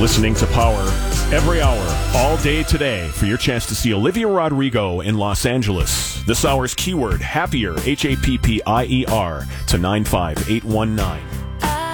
listening to Power every hour, all day today for your chance to see Olivia Rodrigo in Los Angeles. This hour's keyword, happier, HAPPIER, to 95819.